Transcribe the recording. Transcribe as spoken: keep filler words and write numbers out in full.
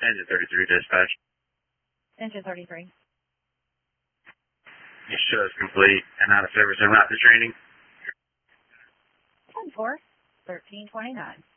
Engine thirty-three dispatch. Engine thirty-three. Your show is complete and out of service and route to training. ten four, thirteen twenty-nine.